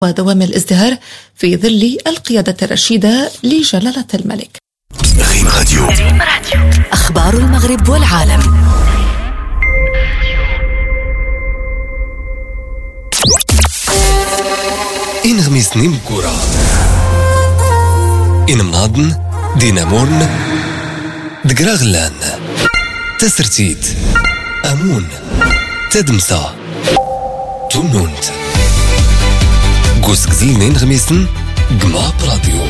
ودوام الازدهار في ظل القيادة الرشيدة لجلالة الملك. ريم راديو. أخبار المغرب والعالم. إن غميسني مكورة إن مناضن دينامورن دقراغلان تسرتيت أمون تدمسا تونونت قوس قزلنين غميسن قما براديو.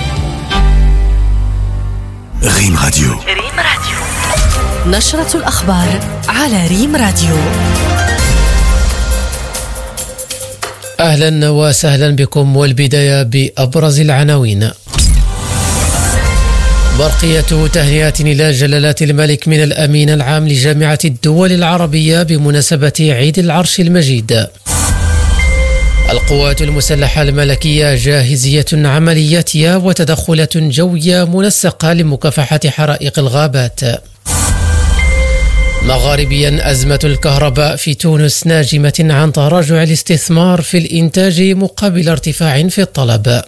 ريم راديو. نشرة الأخبار على ريم راديو. أهلا وسهلا بكم، والبداية بأبرز العناوين. برقية تهنئة إلى جلالة الملك من الأمين العام لجامعة الدول العربية بمناسبة عيد العرش المجيد. القوات المسلحة الملكية جاهزية عملياتها وتدخلات جوية منسقة لمكافحة حرائق الغابات. مغاربيا أزمة الكهرباء في تونس ناجمة عن تراجع الاستثمار في الإنتاج مقابل ارتفاع في الطلب.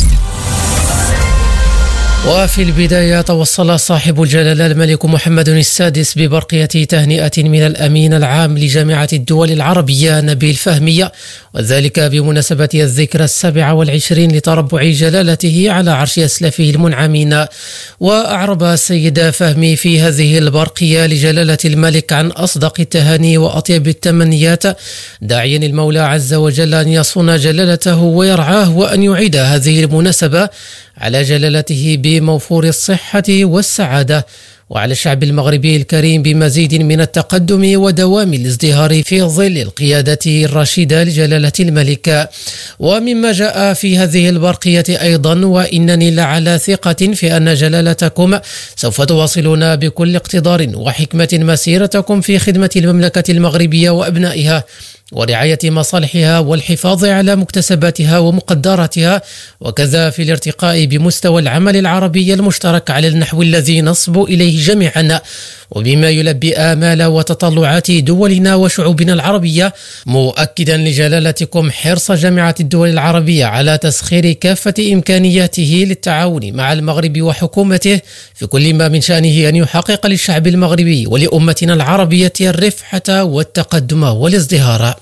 وفي البداية توصل صاحب الجلالة الملك محمد السادس ببرقية تهنئة من الأمين العام لجامعة الدول العربية نبيل فهمي، وذلك بمناسبة الذكرى 27 لتربع جلالته على عرش أسلافه المنعمين. وأعرب السيد فهمي في هذه البرقية لجلالة الملك عن أصدق التهاني وأطيب التمنيات، داعيا المولى عز وجل أن يصون جلالته ويرعاه، وأن يعيد هذه المناسبة على جلالته بموفور الصحة والسعادة، وعلى الشعب المغربي الكريم بمزيد من التقدم ودوام الازدهار في ظل القيادة الرشيدة لجلالة الملك. ومما جاء في هذه البرقية أيضا: وإنني لعلى ثقة في أن جلالتكم سوف تواصلون بكل اقتدار وحكمة مسيرتكم في خدمة المملكة المغربية وأبنائها ورعاية مصالحها والحفاظ على مكتسباتها ومقدراتها، وكذا في الارتقاء بمستوى العمل العربي المشترك على النحو الذي نصب إليه جميعا، وبما يلبي آمال وتطلعات دولنا وشعوبنا العربية، مؤكدا لجلالتكم حرص جامعة الدول العربية على تسخير كافة إمكانياته للتعاون مع المغرب وحكومته في كل ما من شأنه أن يحقق للشعب المغربي ولأمتنا العربية الرفعة والتقدم والازدهار.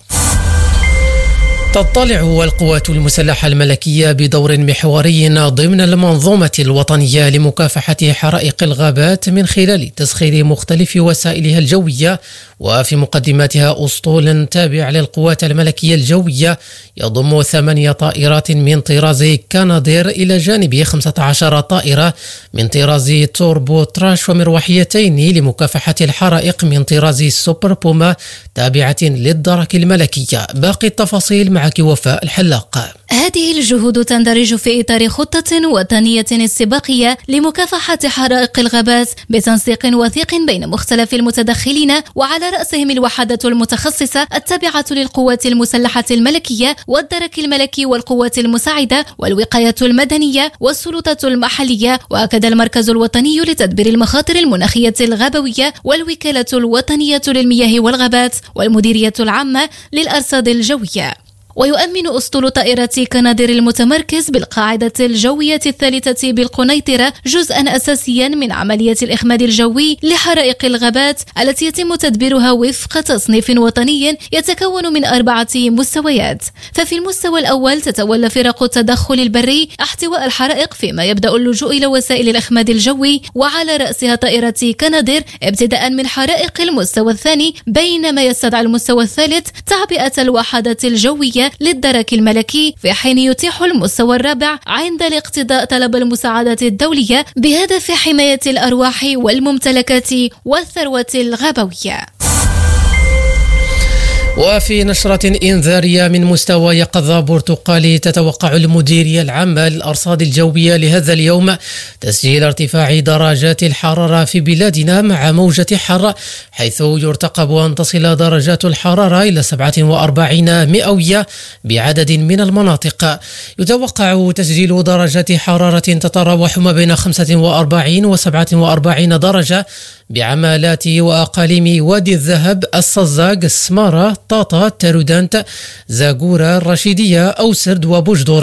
تطلع القوات المسلحة الملكية بدور محوري ضمن المنظومة الوطنية لمكافحة حرائق الغابات من خلال تسخير مختلف وسائلها الجوية، وفي مقدمتها أسطول تابع للقوات الملكية الجوية يضم 8 طائرات من طراز كانادير إلى جانب 15 طائرة من طراز توربو تراش، ومروحيتين لمكافحة الحرائق من طراز سوبر بوما تابعة للدرك الملكية. باقي التفاصيل معك وفاء الحلاق. هذه الجهود تندرج في إطار خطة وطنية استباقية لمكافحة حرائق الغابات بتنسيق وثيق بين مختلف المتدخلين، وعلى رأسهم الوحدات المتخصصة التابعة للقوات المسلحة الملكية والدرك الملكي والقوات المساعدة والوقاية المدنية والسلطة المحلية، وكذا المركز الوطني لتدبير المخاطر المناخية الغابوية والوكالة الوطنية للمياه والغابات والمديرية العامة للأرصاد الجوية. ويؤمن أسطول طائرة كنادر المتمركز بالقاعدة الجوية الثالثة بالقنيطرة جزءا أساسيا من عملية الإخماد الجوي لحرائق الغابات التي يتم تدبيرها وفق تصنيف وطني يتكون من 4 مستويات. ففي المستوى الأول تتولى فرق التدخل البري احتواء الحرائق، فيما يبدأ اللجوء إلى وسائل الإخماد الجوي وعلى رأسها طائرة كنادر ابتداء من حرائق المستوى الثاني، بينما يستدعي المستوى الثالث تعبئة الوحدات الجوية للدرك الملكي، في حين يتيح المستوى الرابع عند الاقتضاء طلب المساعدات الدولية بهدف حماية الأرواح والممتلكات والثروة الغابوية. وفي نشرة إنذارية من مستوى يقظة برتقالي، تتوقع المديرية العامة للأرصاد الجوية لهذا اليوم تسجيل ارتفاع درجات الحرارة في بلادنا مع موجة حر، حيث يرتقب أن تصل درجات الحرارة إلى 47 مئوية بعدد من المناطق. يتوقع تسجيل درجات حرارة تتراوح ما بين 45 و 47 درجة بعمالات وأقاليم وادي الذهب، الصزاق، السمارة، طاطا، تارودانت، زاغورة، الرشيدية، أوسرد وبوجدور.